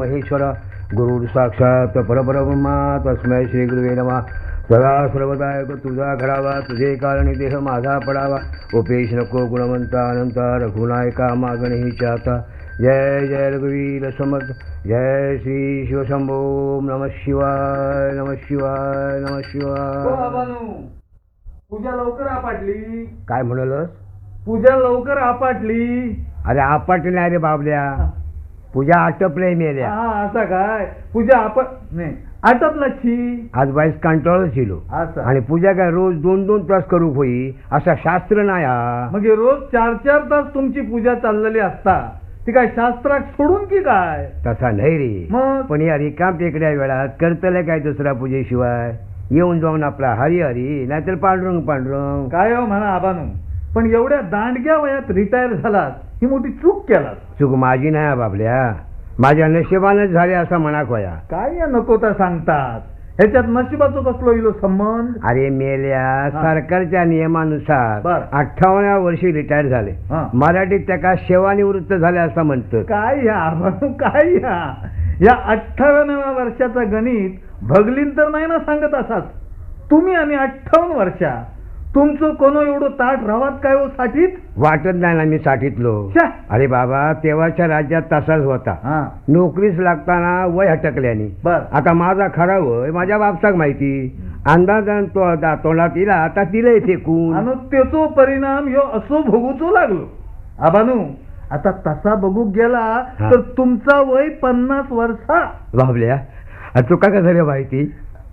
महेश्वर गुरु साक्षात परब्रह्मा तस्मै श्री गुरुवे नमः. सदा सर्वदा तुझा घडावा, तुझे कारणी देह माझा पडावा. उपेश नको गुणवंता अनंता, रघुनायका मागणी चाता. जय जय रघुवीर समर्थ. जय श्री शिवशंभो. नमः शिवाय नमः शिवाय नमः शिवाय. पूजा लवकर आपटली. काय म्हणालस? पूजा लवकर आपटली. अरे आपटली नाही रे बाबल्या, पूजा आटपले मेल्या. असं काय? पूजा नाही आटपलाची. आज बाईस कंटाळच शिलो आणि पूजा काय रोज 2-2 तास करू होई असा शास्त्र नाही हा. मग रोज 4-4 तास तुमची पूजा चाललेली असता ती काय शास्त्रात सोडून की काय? तसा नाही रे. मग पण या रिकाम टेकड्या वेळात करतले काय दुसरा पूजेशिवाय? येऊन जाऊन आपला हरी हरी नाहीतर पांडुरंग पांडुरंग काय हो म्हणा आबानू. पण एवढ्या दांडग्या वयात रिटायर झालात ही मोठी चूक केलात. चूक माझी नाही बाबल्या, माझ्या नशिबानच झाले असा म्हणा खोया. काय या नको तर सांगतात, ह्याच्यात नशिबाचं कसलो इलो संबंध? अरे मेल्या, सरकारच्या नियमानुसार 58व्या वर्षी रिटायर झाले. मराठीत त्याका सेवानिवृत्त झाले असं म्हणतं. काय या आबानू, काय या 58व्या वर्षाचा गणित भगलीन तर नाही ना सांगत असाच तुम्ही. आणि 58 वर्षा तुमचं कोण एवढं ताट राहात काय हो साठीत? वाटत नाही ना मी साठीतलो. अरे बाबा, तेव्हाच्या राज्यात तसाच होता. नोकरीच लागताना वय हटकल्याने. आता माझा खरा वय माझ्या बापसाक माहिती. अंदाजान तो तोंडात इला आता तिला फेकून आणि त्याचो परिणाम ह्यो असो भोगूचो लागलो. आबानू आता तसा बघू गेला तर तुमचा वय 50 वर्षा. बाबल्या, तुका का झालं माहिती?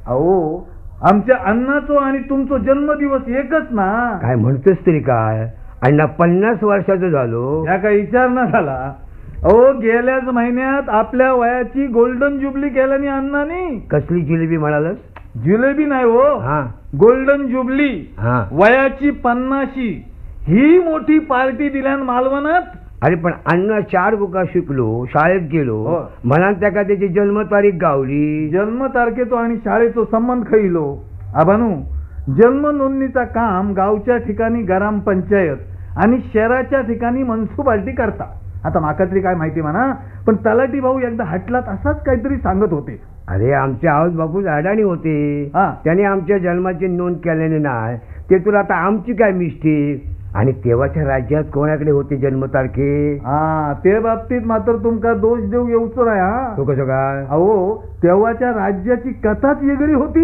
अहो आमच्या अण्णाचो आणि तुमचो जन्मदिवस एकच ना. काय म्हणतोस तरी काय? अण्णा 50 वर्षाचं झालो ह्या काय विचार ना झाला? अहो गेल्याच महिन्यात आपल्या वयाची गोल्डन जुबली केल्याने अण्णानी. कसली जिलेबी म्हणालस? जिलेबी नाही हो, गोल्डन जुबली. वयाची 50शी ही मोठी पार्टी दिल्यान मालवणात. अरे पण अण्णा 4 बुका शिकलो, शाळेत गेलो म्हणा त्याका त्याची जन्मतारीख गावली. जन्मतारखेचो आणि शाळेचो संबंध खैलो. आबानू जन्म नोंदणीचा काम गावच्या ठिकाणी ग्रामपंचायत आणि शहराच्या ठिकाणी म्युन्सिपाल्टी करता. आता माका तरी काय माहिती म्हणा, पण तलाठी भाऊ एकदा हटलात असाच काहीतरी सांगत होते. अरे आमचे आऊस बापू अडाणी होते, त्याने आमच्या जन्माची नोंद केल्याने नाही. ते तुला आता आमची काय मिस्टेक? आणि तेव्हाच्या राज्यात कोणाकडे होते जन्मतारखे? ते बाबतीत मात्र तुमका दोष देऊ येऊच नाही. तो कसं काय? अहो तेव्हाच्या राज्याची कथाच वेगळी होती.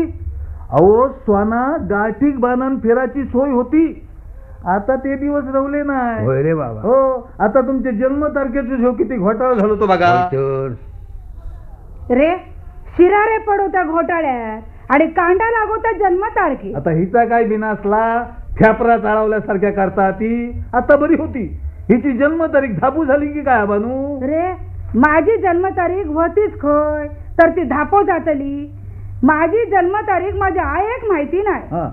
अहो स्वाना गाठीक बाणन फेराची सोय होती. आता ते दिवस रवले नाही. होय रे बाबा. हो आता तुमच्या जन्मतारखेचे शो किती घोटाळा झालो तो बघा रे. शिरारे पडो त्या घोटाळ्यात आणि कांडा लागो त्या जन्मतारखे. आता हिचा काय बिनासला थ्यापरा चाळवल्यासारख्या करता ती आता बरी होती. हिची जन्मतारीख धापू झाली की काय बानू? रे माझी जन्मतारीख होतीच खय तर ती धापो जातली. माझी जन्मतारीख माझ्या आईक माहिती नाही.